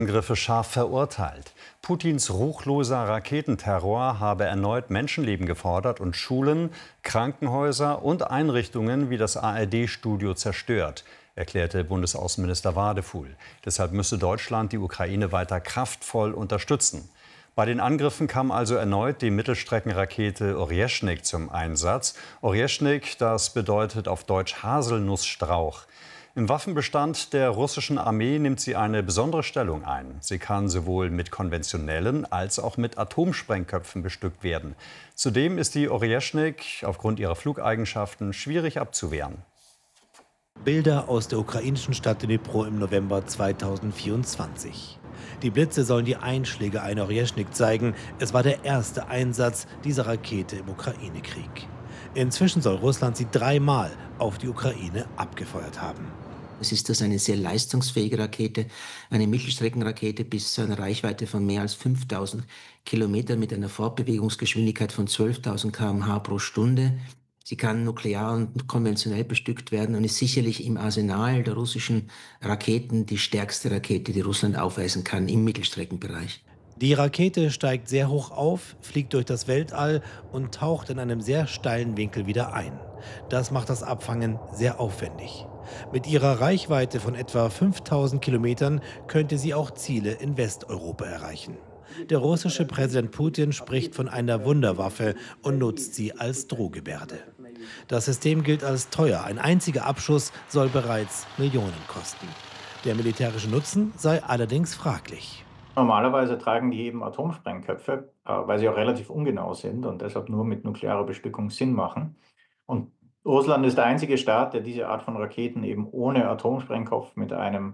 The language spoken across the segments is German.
Angriffe scharf verurteilt. Putins ruchloser Raketenterror habe erneut Menschenleben gefordert und Schulen, Krankenhäuser und Einrichtungen wie das ARD-Studio zerstört, erklärte Bundesaußenminister Wadefuhl. Deshalb müsse Deutschland die Ukraine weiter kraftvoll unterstützen. Bei den Angriffen kam also erneut die Mittelstreckenrakete Orjeschnik zum Einsatz. Orjeschnik, das bedeutet auf Deutsch Haselnussstrauch. Im Waffenbestand der russischen Armee nimmt sie eine besondere Stellung ein. Sie kann sowohl mit konventionellen als auch mit Atomsprengköpfen bestückt werden. Zudem ist die Orjeschnik aufgrund ihrer Flugeigenschaften schwierig abzuwehren. Bilder aus der ukrainischen Stadt Dnipro im November 2024. Die Blitze sollen die Einschläge einer Orjeschnik zeigen. Es war der erste Einsatz dieser Rakete im Ukraine-Krieg. Inzwischen soll Russland sie 3-mal auf die Ukraine abgefeuert haben. Es ist das eine sehr leistungsfähige Rakete, eine Mittelstreckenrakete bis zu einer Reichweite von mehr als 5000 Kilometern mit einer Fortbewegungsgeschwindigkeit von 12.000 km/h pro Stunde. Sie kann nuklear und konventionell bestückt werden und ist sicherlich im Arsenal der russischen Raketen die stärkste Rakete, die Russland aufweisen kann im Mittelstreckenbereich. Die Rakete steigt sehr hoch auf, fliegt durch das Weltall und taucht in einem sehr steilen Winkel wieder ein. Das macht das Abfangen sehr aufwendig. Mit ihrer Reichweite von etwa 5000 Kilometern könnte sie auch Ziele in Westeuropa erreichen. Der russische Präsident Putin spricht von einer Wunderwaffe und nutzt sie als Drohgebärde. Das System gilt als teuer. Ein einziger Abschuss soll bereits Millionen kosten. Der militärische Nutzen sei allerdings fraglich. Normalerweise tragen die eben Atomsprengköpfe, weil sie auch relativ ungenau sind und deshalb nur mit nuklearer Bestückung Sinn machen. Und Russland ist der einzige Staat, der diese Art von Raketen eben ohne Atomsprengkopf mit einem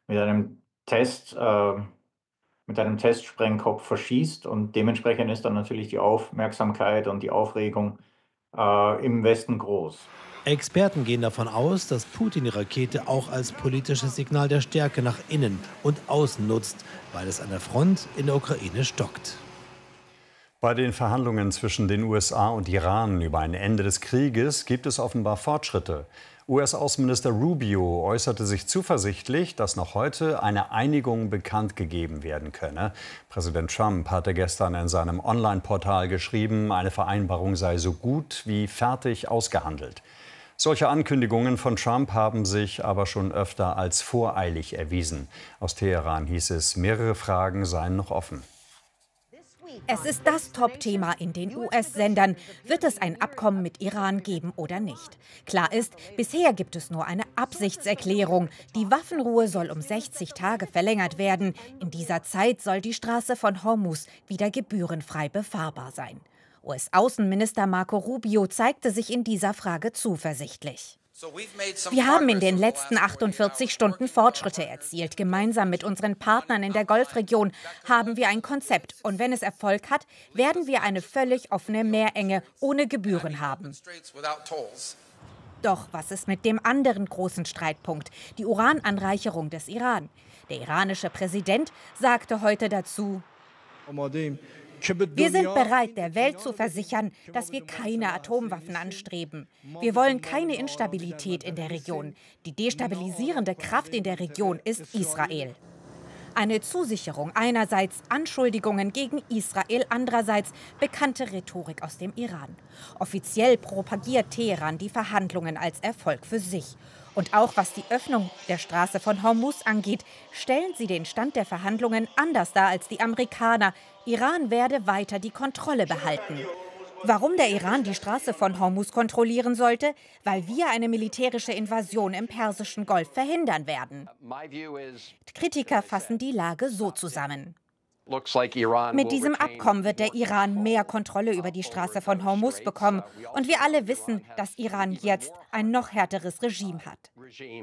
Testsprengkopf verschießt. Und dementsprechend ist dann natürlich die Aufmerksamkeit und die Aufregung im Westen groß. Experten gehen davon aus, dass Putin die Rakete auch als politisches Signal der Stärke nach innen und außen nutzt, weil es an der Front in der Ukraine stockt. Bei den Verhandlungen zwischen den USA und Iran über ein Ende des Krieges gibt es offenbar Fortschritte. US-Außenminister Rubio äußerte sich zuversichtlich, dass noch heute eine Einigung bekannt gegeben werden könne. Präsident Trump hatte gestern in seinem Online-Portal geschrieben, eine Vereinbarung sei so gut wie fertig ausgehandelt. Solche Ankündigungen von Trump haben sich aber schon öfter als voreilig erwiesen. Aus Teheran hieß es, mehrere Fragen seien noch offen. Es ist das Top-Thema in den US-Sendern. Wird es ein Abkommen mit Iran geben oder nicht? Klar ist, bisher gibt es nur eine Absichtserklärung. Die Waffenruhe soll um 60 Tage verlängert werden. In dieser Zeit soll die Straße von Hormuz wieder gebührenfrei befahrbar sein. US-Außenminister Marco Rubio zeigte sich in dieser Frage zuversichtlich. Wir haben in den letzten 48 Stunden Fortschritte erzielt. Gemeinsam mit unseren Partnern in der Golfregion haben wir ein Konzept. Und wenn es Erfolg hat, werden wir eine völlig offene Meerenge ohne Gebühren haben. Doch was ist mit dem anderen großen Streitpunkt, die Urananreicherung des Iran? Der iranische Präsident sagte heute dazu: Wir sind bereit, der Welt zu versichern, dass wir keine Atomwaffen anstreben. Wir wollen keine Instabilität in der Region. Die destabilisierende Kraft in der Region ist Israel. Eine Zusicherung einerseits, Anschuldigungen gegen Israel andererseits, bekannte Rhetorik aus dem Iran. Offiziell propagiert Teheran die Verhandlungen als Erfolg für sich. Und auch was die Öffnung der Straße von Hormuz angeht, stellen sie den Stand der Verhandlungen anders dar als die Amerikaner. Iran werde weiter die Kontrolle behalten. Warum der Iran die Straße von Hormuz kontrollieren sollte? Weil wir eine militärische Invasion im Persischen Golf verhindern werden. Kritiker fassen die Lage so zusammen: Mit diesem Abkommen wird der Iran mehr Kontrolle über die Straße von Hormuz bekommen. Und wir alle wissen, dass Iran jetzt ein noch härteres Regime hat.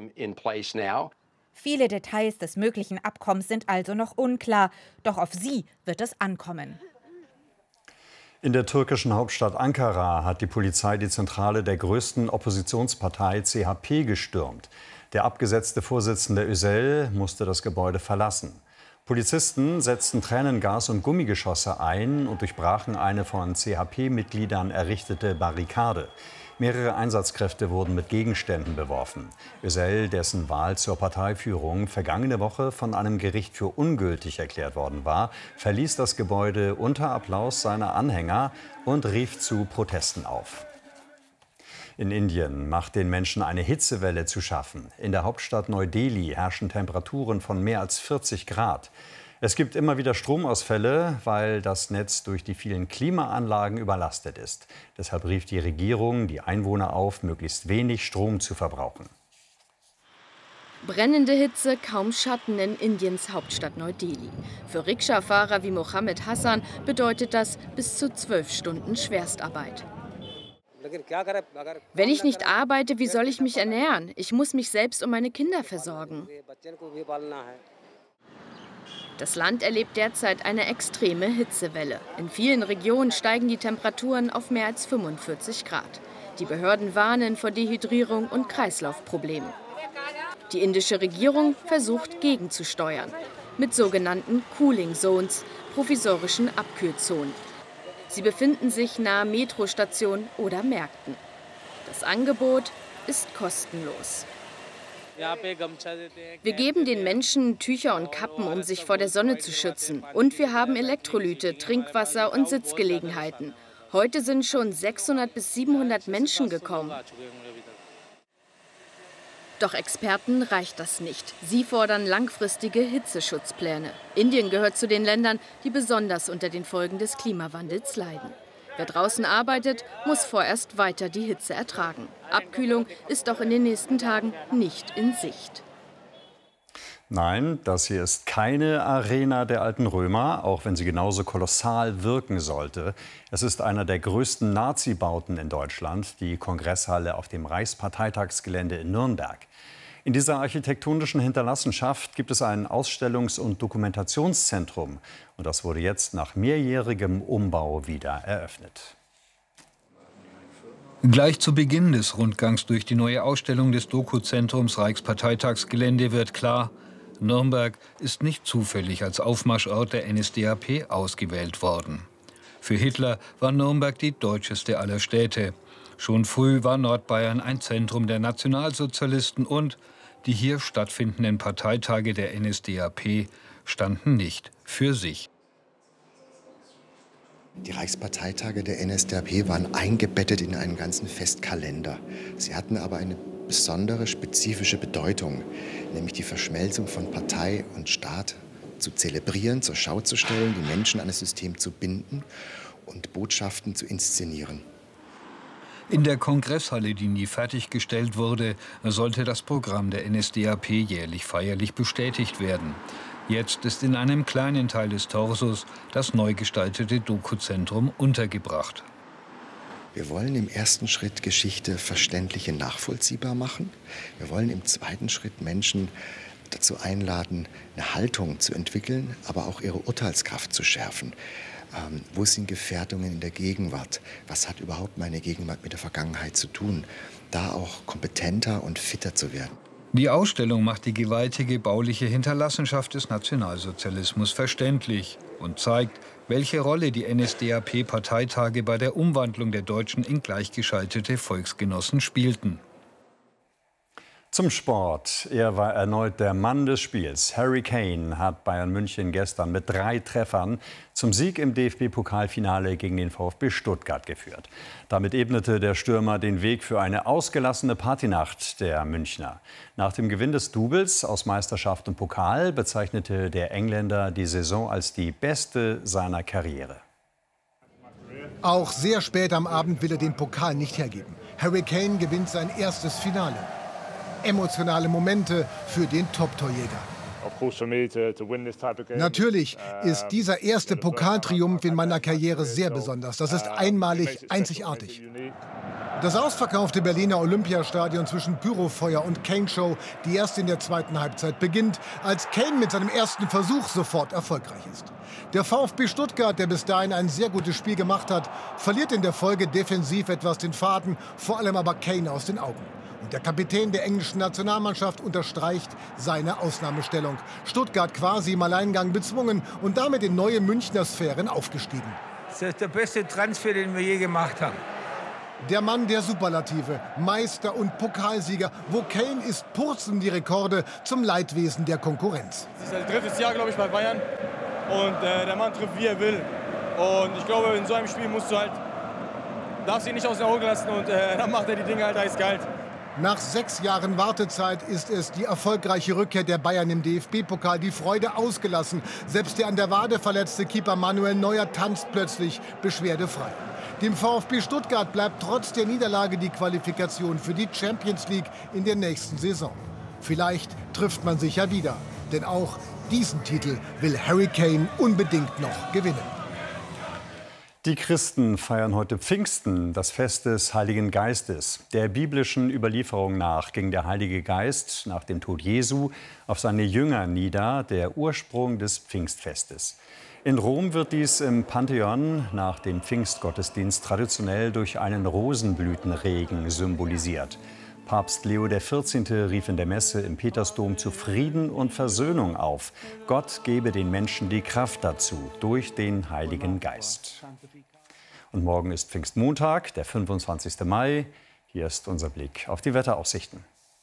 Viele Details des möglichen Abkommens sind also noch unklar. Doch auf sie wird es ankommen. In der türkischen Hauptstadt Ankara hat die Polizei die Zentrale der größten Oppositionspartei CHP gestürmt. Der abgesetzte Vorsitzende Özel musste das Gebäude verlassen. Polizisten setzten Tränengas und Gummigeschosse ein und durchbrachen eine von CHP-Mitgliedern errichtete Barrikade. Mehrere Einsatzkräfte wurden mit Gegenständen beworfen. Özal, dessen Wahl zur Parteiführung vergangene Woche von einem Gericht für ungültig erklärt worden war, verließ das Gebäude unter Applaus seiner Anhänger und rief zu Protesten auf. In Indien macht den Menschen eine Hitzewelle zu schaffen. In der Hauptstadt Neu-Delhi herrschen Temperaturen von mehr als 40 Grad. Es gibt immer wieder Stromausfälle, weil das Netz durch die vielen Klimaanlagen überlastet ist. Deshalb rief die Regierung die Einwohner auf, möglichst wenig Strom zu verbrauchen. Brennende Hitze, kaum Schatten in Indiens Hauptstadt Neu-Delhi. Für Rikscha-Fahrer wie Mohammed Hassan bedeutet das bis zu 12 Stunden Schwerstarbeit. Wenn ich nicht arbeite, wie soll ich mich ernähren? Ich muss mich selbst und meine Kinder versorgen. Das Land erlebt derzeit eine extreme Hitzewelle. In vielen Regionen steigen die Temperaturen auf mehr als 45 Grad. Die Behörden warnen vor Dehydrierung und Kreislaufproblemen. Die indische Regierung versucht gegenzusteuern mit sogenannten Cooling Zones, provisorischen Abkühlzonen. Sie befinden sich nahe Metrostationen oder Märkten. Das Angebot ist kostenlos. Wir geben den Menschen Tücher und Kappen, um sich vor der Sonne zu schützen. Und wir haben Elektrolyte, Trinkwasser und Sitzgelegenheiten. Heute sind schon 600 bis 700 Menschen gekommen. Doch Experten reicht das nicht. Sie fordern langfristige Hitzeschutzpläne. Indien gehört zu den Ländern, die besonders unter den Folgen des Klimawandels leiden. Wer draußen arbeitet, muss vorerst weiter die Hitze ertragen. Abkühlung ist auch in den nächsten Tagen nicht in Sicht. Nein, das hier ist keine Arena der alten Römer, auch wenn sie genauso kolossal wirken sollte. Es ist einer der größten Nazi-Bauten in Deutschland, die Kongresshalle auf dem Reichsparteitagsgelände in Nürnberg. In dieser architektonischen Hinterlassenschaft gibt es ein Ausstellungs- und Dokumentationszentrum. Und das wurde jetzt nach mehrjährigem Umbau wieder eröffnet. Gleich zu Beginn des Rundgangs durch die neue Ausstellung des Doku-Zentrums Reichsparteitagsgelände wird klar, Nürnberg ist nicht zufällig als Aufmarschort der NSDAP ausgewählt worden. Für Hitler war Nürnberg die deutscheste aller Städte. Schon früh war Nordbayern ein Zentrum der Nationalsozialisten und die hier stattfindenden Parteitage der NSDAP standen nicht für sich. Die Reichsparteitage der NSDAP waren eingebettet in einen ganzen Festkalender. Sie hatten aber eine besondere, spezifische Bedeutung, nämlich die Verschmelzung von Partei und Staat zu zelebrieren, zur Schau zu stellen, die Menschen an das System zu binden und Botschaften zu inszenieren. In der Kongresshalle, die nie fertiggestellt wurde, sollte das Programm der NSDAP jährlich feierlich bestätigt werden. Jetzt ist in einem kleinen Teil des Torsos das neu gestaltete Doku-Zentrum untergebracht. Wir wollen im ersten Schritt Geschichte verständlich und nachvollziehbar machen. Wir wollen im zweiten Schritt Menschen dazu einladen, eine Haltung zu entwickeln, aber auch ihre Urteilskraft zu schärfen. Wo sind Gefährdungen in der Gegenwart? Was hat überhaupt meine Gegenwart mit der Vergangenheit zu tun? Da auch kompetenter und fitter zu werden. Die Ausstellung macht die gewaltige bauliche Hinterlassenschaft des Nationalsozialismus verständlich und zeigt, welche Rolle die NSDAP-Parteitage bei der Umwandlung der Deutschen in gleichgeschaltete Volksgenossen spielten. Zum Sport. Er war erneut der Mann des Spiels. Harry Kane hat Bayern München gestern mit 3 Treffern zum Sieg im DFB-Pokalfinale gegen den VfB Stuttgart geführt. Damit ebnete der Stürmer den Weg für eine ausgelassene Partynacht der Münchner. Nach dem Gewinn des Doubles aus Meisterschaft und Pokal bezeichnete der Engländer die Saison als die beste seiner Karriere. Auch sehr spät am Abend will er den Pokal nicht hergeben. Harry Kane gewinnt sein erstes Finale. Emotionale Momente für den Top-Torjäger. Natürlich ist dieser erste Pokaltriumph in meiner Karriere sehr besonders. Das ist einmalig, einzigartig. Das ausverkaufte Berliner Olympiastadion zwischen Pyrofeuer und Kane-Show, die erst in der zweiten Halbzeit beginnt, als Kane mit seinem ersten Versuch sofort erfolgreich ist. Der VfB Stuttgart, der bis dahin ein sehr gutes Spiel gemacht hat, verliert in der Folge defensiv etwas den Faden, vor allem aber Kane aus den Augen. Und der Kapitän der englischen Nationalmannschaft unterstreicht seine Ausnahmestellung. Stuttgart quasi im Alleingang bezwungen und damit in neue Münchner Sphären aufgestiegen. Das ist der beste Transfer, den wir je gemacht haben. Der Mann der Superlative, Meister und Pokalsieger. Wo Kane ist, purzeln die Rekorde zum Leidwesen der Konkurrenz. Das ist das 3. Jahr, glaube ich, bei Bayern. Und der Mann trifft, wie er will. Und ich glaube, in so einem Spiel darfst du ihn nicht aus den Augen lassen. Und dann macht er die Dinge halt eiskalt. Nach 6 Jahren Wartezeit ist es die erfolgreiche Rückkehr der Bayern im DFB-Pokal. Die Freude ausgelassen. Selbst der an der Wade verletzte Keeper Manuel Neuer tanzt plötzlich beschwerdefrei. Dem VfB Stuttgart bleibt trotz der Niederlage die Qualifikation für die Champions League in der nächsten Saison. Vielleicht trifft man sich ja wieder, denn auch diesen Titel will Harry Kane unbedingt noch gewinnen. Die Christen feiern heute Pfingsten, das Fest des Heiligen Geistes. Der biblischen Überlieferung nach ging der Heilige Geist nach dem Tod Jesu auf seine Jünger nieder, der Ursprung des Pfingstfestes. In Rom wird dies im Pantheon nach dem Pfingstgottesdienst traditionell durch einen Rosenblütenregen symbolisiert. Papst Leo XIV. Rief in der Messe im Petersdom zu Frieden und Versöhnung auf. Gott gebe den Menschen die Kraft dazu durch den Heiligen Geist. Und morgen ist Pfingstmontag, der 25. Mai. Hier ist unser Blick auf die Wetteraussichten.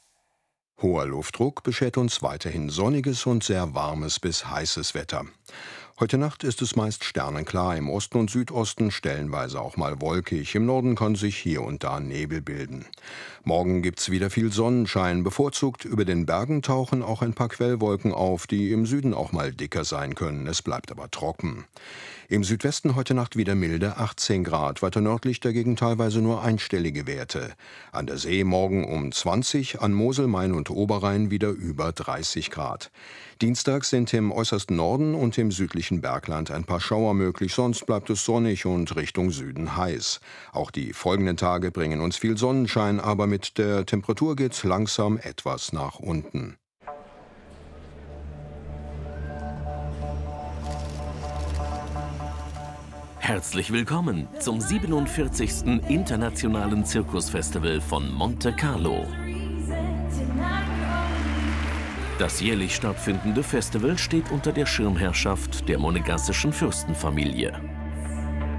Hoher Luftdruck beschert uns weiterhin sonniges und sehr warmes bis heißes Wetter. Heute Nacht ist es meist sternenklar, im Osten und Südosten stellenweise auch mal wolkig. Im Norden kann sich hier und da Nebel bilden. Morgen gibt's wieder viel Sonnenschein. Bevorzugt über den Bergen tauchen auch ein paar Quellwolken auf, die im Süden auch mal dicker sein können. Es bleibt aber trocken. Im Südwesten heute Nacht wieder milde 18 Grad, weiter nördlich dagegen teilweise nur einstellige Werte. An der See morgen um 20, an Mosel, Main und Oberrhein wieder über 30 Grad. Dienstag sind im äußersten Norden und im südlichen Bergland ein paar Schauer möglich, sonst bleibt es sonnig und Richtung Süden heiß. Auch die folgenden Tage bringen uns viel Sonnenschein, aber mit der Temperatur geht's langsam etwas nach unten. Herzlich willkommen zum 47. Internationalen Zirkusfestival von Monte Carlo. Das jährlich stattfindende Festival steht unter der Schirmherrschaft der monegassischen Fürstenfamilie.